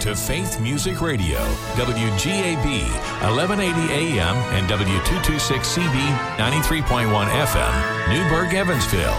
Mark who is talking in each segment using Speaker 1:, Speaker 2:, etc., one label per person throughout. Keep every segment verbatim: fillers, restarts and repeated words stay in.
Speaker 1: to Faith Music Radio, W G A B, eleven eighty A M and W two twenty-six C B, ninety-three point one F M, Newburgh, Evansville.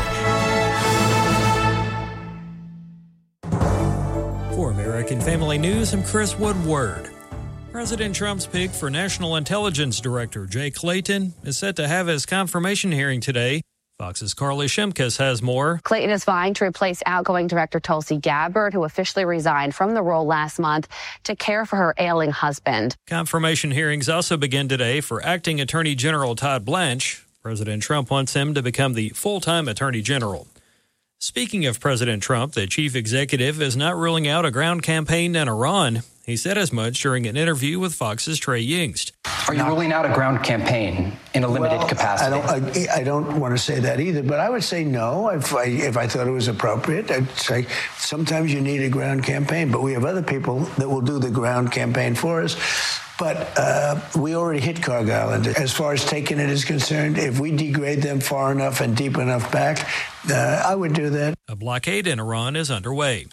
Speaker 2: For American Family News, I'm Chris Woodward. President Trump's pick for National Intelligence Director Jay Clayton is set to have his confirmation hearing today. Fox's Carly Shimkus has more.
Speaker 3: Clayton is vying to replace outgoing Director Tulsi Gabbard, who officially resigned from the role last month to care for her ailing husband.
Speaker 2: Confirmation hearings also begin today for Acting Attorney General Todd Blanche. President Trump wants him to become the full-time Attorney General. Speaking of President Trump, the chief executive is not ruling out a ground campaign in Iran. He said as much during an interview with Fox's Trey Yingst.
Speaker 4: Are you ruling out a ground campaign in a limited
Speaker 5: well,
Speaker 4: capacity?
Speaker 5: I don't, I, I don't want to say that either, but I would say no if I, if I thought it was appropriate. I'd say sometimes you need a ground campaign, but we have other people that will do the ground campaign for us. But uh, we already hit Cargill. And as far as taking it is concerned, if we degrade them far enough and deep enough back, uh, I would do that.
Speaker 2: A blockade in Iran is underway.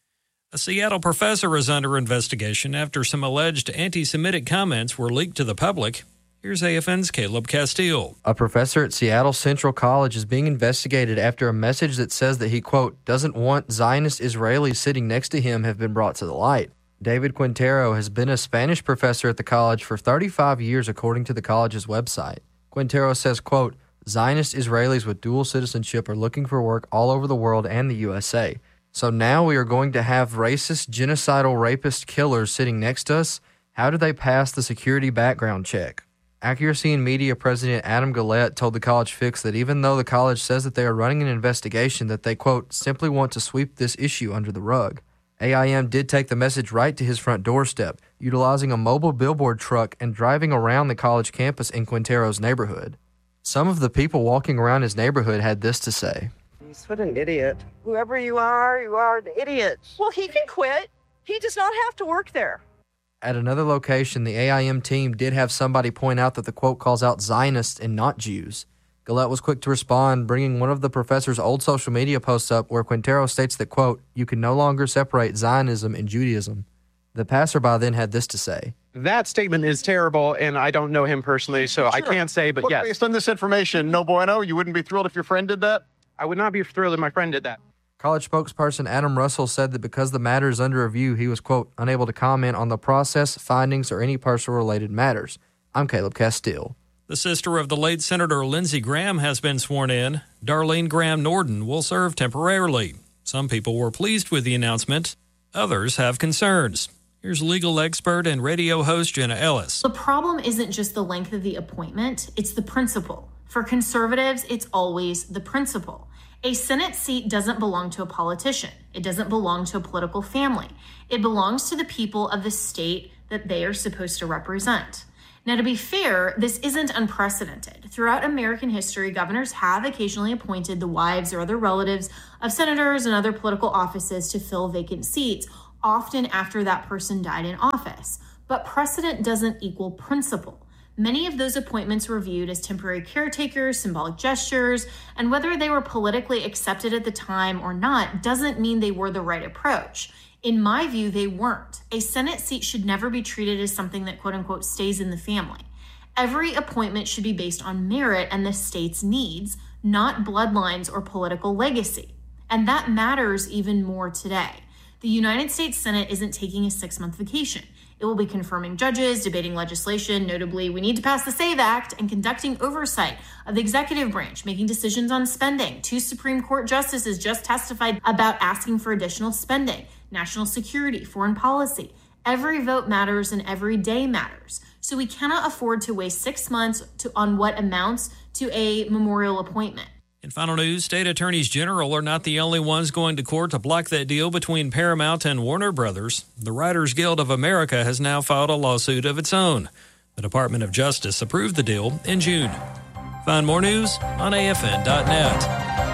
Speaker 2: A Seattle professor is under investigation after some alleged anti-Semitic comments were leaked to the public. Here's A F N's Caleb Castile.
Speaker 6: A professor at Seattle Central College is being investigated after a message that says that he, quote, doesn't want Zionist Israelis sitting next to him have been brought to the light. David Quintero has been a Spanish professor at the college for thirty-five years, according to the college's website. Quintero says, quote, Zionist Israelis with dual citizenship are looking for work all over the world and the U S A. So now we are going to have racist, genocidal, rapist killers sitting next to us? How do they pass the security background check? Accuracy in Media President Adam Gillette told the College Fix that even though the college says that they are running an investigation, that they, quote, simply want to sweep this issue under the rug. A I M did take the message right to his front doorstep, utilizing a mobile billboard truck and driving around the college campus in Quintero's neighborhood. Some of the people walking around his neighborhood had this to say.
Speaker 7: What an idiot. Whoever you are, you are an idiot. Well, he can quit. He does not have to work there.
Speaker 6: At another location, the A I M team did have somebody point out that the quote calls out Zionists and not Jews. Gillette was quick to respond, bringing one of the professor's old social media posts up where Quintero states that, quote, you can no longer separate Zionism and Judaism. The passerby then had this to say.
Speaker 8: That statement is terrible, and I don't know him personally, so sure. I can't say, but
Speaker 9: Look,
Speaker 8: yes.
Speaker 9: Based on this information, no bueno, you wouldn't be thrilled if your friend did that?
Speaker 8: I would not be thrilled if my friend did that.
Speaker 6: College spokesperson Adam Russell said that because the matter is under review, he was, quote, unable to comment on the process, findings, or any personal related matters. I'm Caleb Castile.
Speaker 2: The sister of the late Senator Lindsey Graham has been sworn in. Darlene Graham Norden will serve temporarily. Some people were pleased with the announcement. Others have concerns. Here's legal expert and radio host Jenna Ellis.
Speaker 10: The problem isn't just the length of the appointment, it's the principle. For conservatives, it's always the principle. A Senate seat doesn't belong to a politician. It doesn't belong to a political family. It belongs to the people of the state that they are supposed to represent. Now, to be fair, this isn't unprecedented. Throughout American history, governors have occasionally appointed the wives or other relatives of senators and other political offices to fill vacant seats, often after that person died in office. But precedent doesn't equal principle. Many of those appointments were viewed as temporary caretakers, symbolic gestures, and whether they were politically accepted at the time or not doesn't mean they were the right approach. In my view, they weren't. A Senate seat should never be treated as something that quote unquote stays in the family. Every appointment should be based on merit and the state's needs, not bloodlines or political legacy. And that matters even more today. The United States Senate isn't taking a six-month vacation. It will be confirming judges, debating legislation. Notably, we need to pass the SAVE Act and conducting oversight of the executive branch, making decisions on spending. Two Supreme Court justices just testified about asking for additional spending, national security, foreign policy. Every vote matters and every day matters. So we cannot afford to waste six months to, on what amounts to a memorial appointment.
Speaker 2: In final news, state attorneys general are not the only ones going to court to block that deal between Paramount and Warner Brothers. The Writers Guild of America has now filed a lawsuit of its own. The Department of Justice approved the deal in June. Find more news on A F N dot net.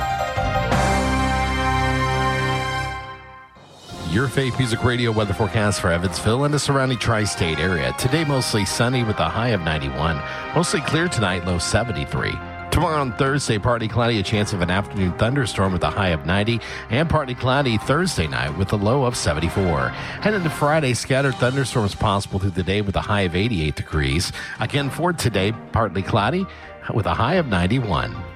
Speaker 11: Your Faith Music Radio weather forecast for Evansville and the surrounding tri-state area. Today, mostly sunny with a high of ninety-one. Mostly clear tonight, low seventy-three. Tomorrow on Thursday, partly cloudy, a chance of an afternoon thunderstorm with a high of ninety, and partly cloudy Thursday night with a low of seventy-four. Heading to Friday, scattered thunderstorms possible through the day with a high of eighty-eight degrees. Again for today, partly cloudy with a high of ninety-one.